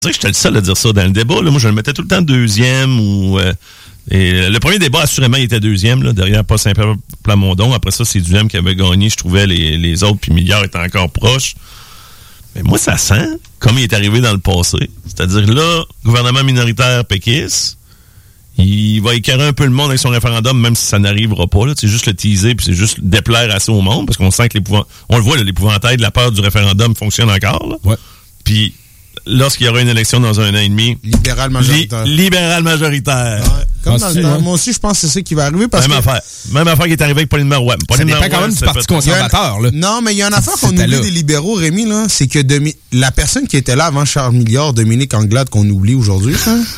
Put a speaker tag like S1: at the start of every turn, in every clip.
S1: que j'étais le seul à dire ça dans le débat. Là. Moi, je le mettais tout le temps deuxième ou... et le premier débat, assurément, il était deuxième, là, derrière pas Saint-Pierre Plamondon. Après ça, c'est Duhem qui avait gagné, je trouvais, les autres, puis Milliard était encore proche. Mais moi, ça sent comme il est arrivé dans le passé. C'est-à-dire là, gouvernement minoritaire péquiste, il va écœurer un peu le monde avec son référendum, même si ça n'arrivera pas. Là. C'est juste le teaser, puis c'est juste déplaire assez au monde, parce qu'on sent que on le voit, là, l'épouvantail de la peur du référendum fonctionne encore. Là.
S2: Ouais.
S1: Puis lorsqu'il y aura une élection dans 1 an et demi...
S3: Libéral majoritaire.
S1: Libéral majoritaire.
S3: Ouais. Comme dans le temps. Moi aussi, je pense que c'est ça qui va arriver. Parce
S1: Même affaire qui est arrivée avec Pauline Marois.
S2: Ça dépend quand même du Parti conservateur. Là.
S3: Non, mais il y a une affaire qu'on oublie des libéraux, Rémi, là, c'est que la personne qui était là avant Charles Milliard, Dominique Anglade, qu'on oublie aujourd'hui,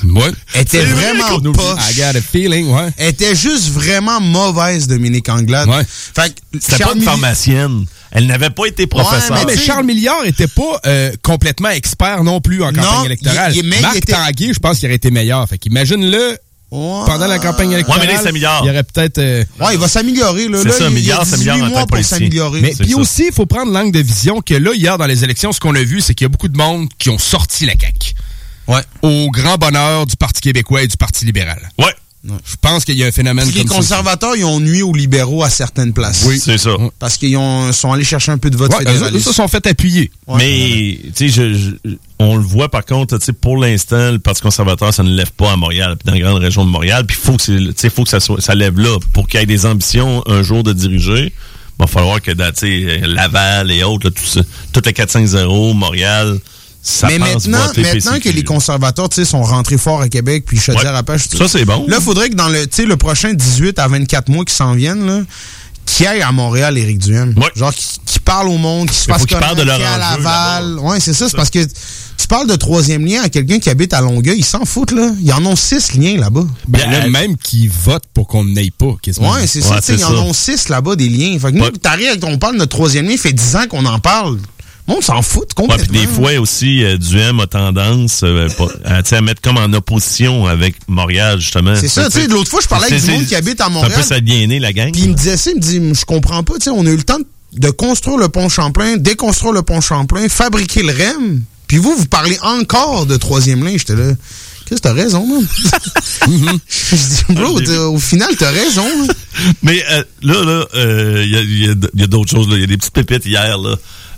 S3: était vraiment poche.
S2: I got a feeling, ouais.
S3: Était juste vraiment mauvaise, Dominique Anglade.
S2: Ouais.
S1: C'était pas une pharmacienne. Elle n'avait pas été professeur.
S2: Ouais, mais Charles Milliard était pas complètement expert non plus en campagne électorale. Marc Tanguay, je pense qu'il aurait été meilleur. Fait qu'imagine-le pendant la campagne électorale.
S1: Ouais, mais là, c'est Milliard.
S2: Il aurait peut-être...
S3: Ouais, il va s'améliorer. Là.
S1: C'est ça, Milliard,
S3: il y a 18 mois pour s'améliorer.
S2: Mais puis aussi, il faut prendre l'angle de vision que là, hier, dans les élections, ce qu'on a vu, c'est qu'il y a beaucoup de monde qui ont sorti la CAQ.
S3: Ouais.
S2: Au grand bonheur du Parti québécois et du Parti libéral.
S1: Ouais.
S2: Je pense qu'il y a un phénomène comme ça.
S3: Les conservateurs, ils ont nuit aux libéraux à certaines places.
S1: Oui, c'est ça.
S3: Parce qu'ils sont allés chercher un peu de vote fédéraliste.
S2: Ils se sont fait appuyer.
S1: Ouais, mais, tu sais, on le voit par contre, tu sais, pour l'instant, le Parti conservateur, ça ne lève pas à Montréal, puis dans la grande région de Montréal, puis faut que ça lève là. Pour qu'il y ait des ambitions un jour de diriger, il va falloir que, tu sais, Laval et autres, là, toutes les 4-5-0, Montréal...
S3: Mais maintenant que les conservateurs, tu sais, sont rentrés fort à Québec, puis Chaudière-Appalaches,
S1: ça c'est bon.
S3: Là, il faudrait que dans le prochain 18 à 24 mois qui s'en viennent, là, qu'il aille à Montréal, Éric Duhem. Ouais. Genre, qui parle au monde, qui se passe comme
S1: à
S3: Laval. Ouais, c'est ça. C'est parce que tu parles de troisième lien à quelqu'un qui habite à Longueuil, ils s'en foutent, là. Ils en ont 6 liens là-bas.
S2: Même qui votent pour qu'on n'aille pas, quasiment.
S3: Ouais, c'est ça. Ils en ont 6 là-bas, des liens. Fait que nous, t'arrives, on parle de notre troisième lien, il fait 10 ans qu'on en parle. On s'en fout complètement.
S1: Des fois aussi, Duhem a tendance à mettre comme en opposition avec Montréal, justement.
S3: C'est ça, tu sais, l'autre fois, je parlais avec du monde qui habite à Montréal.
S1: C'est un peu s'aliéner, la gang.
S3: Puis il me disait ça, il me dit, je comprends pas, tu sais, on a eu le temps de construire le pont Champlain, déconstruire le pont Champlain, fabriquer le REM, puis vous parlez encore de troisième ligne. J'étais là, qu'est-ce que t'as raison, man? Je dis, bro, au final, t'as raison.
S1: Mais là, il y a d'autres choses, là. Il y a des petites pépites hier, là.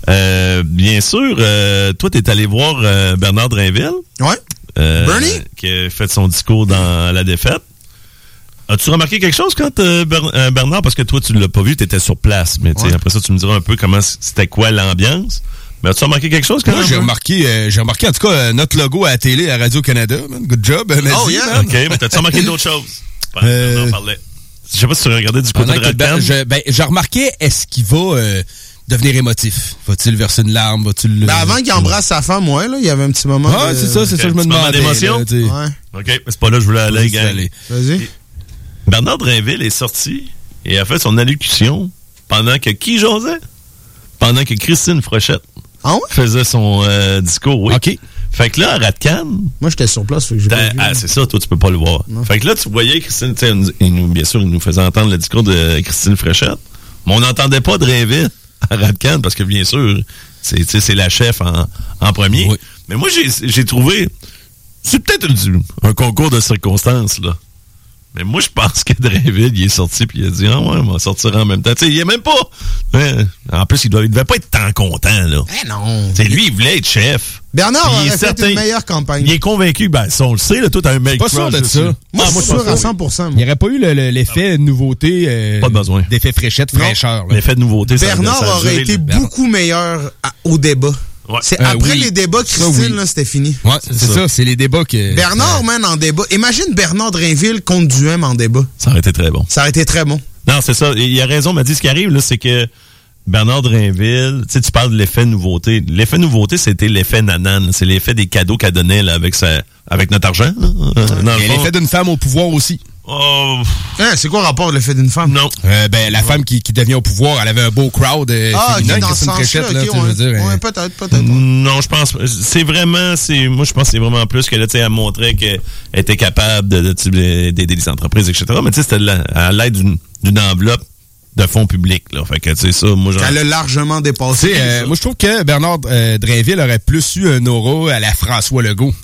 S1: Bien sûr, toi, t'es allé voir Bernard Drainville.
S3: Ouais. Bernie?
S1: Qui a fait son discours dans la défaite. As-tu remarqué quelque chose quand Bernard, parce que toi, tu l'as pas vu, t'étais sur place, mais après ça, tu me diras un peu comment c'était quoi l'ambiance. Mais as-tu remarqué quelque chose quand même?
S2: Moi, j'ai remarqué en tout cas notre logo à la télé à Radio-Canada. Good job,
S1: Oh, yeah. OK, mais t'as-tu remarqué d'autres choses? Bernard parlait. Je sais pas si tu regardais du côté de Radcan.
S2: J'ai remarqué, est-ce qu'il va... devenir émotif. Va-t-il verser une larme? Va-t-il...
S3: avant qu'il embrasse sa femme, ouais, là, il y avait un petit moment.
S2: Ah, c'est ça, je me demandais.
S1: D'émotion?
S3: Ouais.
S1: OK, mais c'est pas là que je voulais aller, gang.
S3: Vas-y.
S1: Bernard Drainville est sorti et a fait son allocution pendant que qui jasait? Pendant que Christine Frochette faisait son discours, oui.
S2: OK.
S1: Fait que là, à Radcan...
S3: Moi, j'étais sur place, fait que j'ai pas vu.
S1: C'est ça, toi, tu peux pas le voir. Non. Fait que là, tu voyais Christine, bien sûr, il nous faisait entendre le discours de Christine Frochette, mais on n'entendait pas Drainville à Radcan, parce que bien sûr, c'est la chef en premier. Oui. Mais moi, j'ai trouvé... C'est peut-être un concours de circonstances, là. Mais moi, je pense que Drainville, il est sorti puis il a dit « Ah ouais, on va sortir en même temps. » Tu sais, il est même pas... En plus, il devait pas être tant content, là.
S3: Eh non!
S1: T'sais, lui, il voulait être chef.
S3: Bernard aurait fait une meilleure campagne.
S1: Il est convaincu, on le sait, là, toi, t'as un mec.
S2: Pas sûr de ça.
S3: Moi, je suis sûr à 100%.
S2: Il n'y aurait pas eu l'effet nouveauté.
S1: Pas de besoin.
S2: D'effet fraîchette, fraîcheur.
S1: L'effet de nouveauté,
S3: Bernard aurait été beaucoup meilleur au débat.
S1: Ouais.
S3: C'est après les débats, Christine, là, c'était fini.
S2: Ouais, c'est ça. C'est les débats que...
S3: Bernard, en débat. Imagine Bernard Drainville contre Duhem en débat.
S1: Ça aurait été très bon.
S3: Ça aurait été très bon.
S1: Non, c'est ça. Il a raison, m'a dit ce qui arrive, là, c'est que Bernard Drainville, tu sais, tu parles de l'effet nouveauté. L'effet nouveauté, c'était l'effet nanane. C'est l'effet des cadeaux qu'elle donnait, là, avec notre argent.
S2: Et l'effet d'une femme au pouvoir aussi.
S1: Oh.
S3: C'est quoi le rapport de l'effet d'une femme?
S1: Non.
S2: La femme qui devient au pouvoir, elle avait un beau crowd féminin,
S3: dans ce sens-là, peut-être.
S1: Non, je pense, moi, je pense que c'est vraiment plus que là, tu sais, elle montrait qu'elle était capable d'aider les entreprises, etc. Mais tu sais, c'était à l'aide d'une enveloppe de fonds publics. Là. Fait que, tu sais, ça, moi,
S3: elle a largement dépassé.
S2: Moi, je trouve que Bernard Drainville aurait plus eu un aura à la François Legault.